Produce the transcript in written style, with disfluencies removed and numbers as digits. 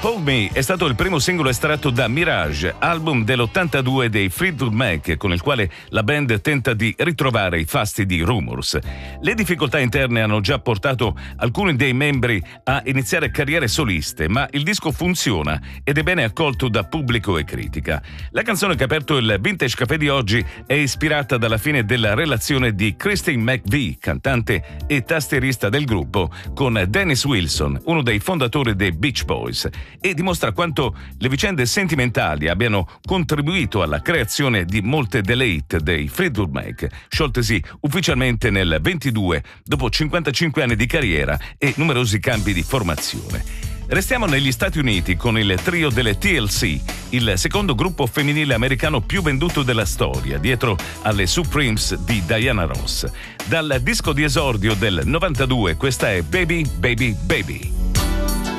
Hold Me è stato il primo singolo estratto da Mirage, album dell'82 dei Fleetwood Mac, con il quale la band tenta di ritrovare i fasti di Rumours. Le difficoltà interne hanno già portato alcuni dei membri a iniziare carriere soliste, ma il disco funziona ed è bene accolto da pubblico e critica. La canzone che ha aperto il Vintage Café di oggi è ispirata dalla fine della relazione di Christine McVie, cantante e tastierista del gruppo, con Dennis Wilson, uno dei fondatori dei Beach Boys, e dimostra quanto le vicende sentimentali abbiano contribuito alla creazione di molte delle hit dei Fleetwood Mac, scioltesi ufficialmente nel 22 dopo 55 anni di carriera e numerosi cambi di formazione. Restiamo negli Stati Uniti con il trio delle TLC, il secondo gruppo femminile americano più venduto della storia, dietro alle Supremes di Diana Ross. Dal disco di esordio del 92, questa è Baby Baby Baby.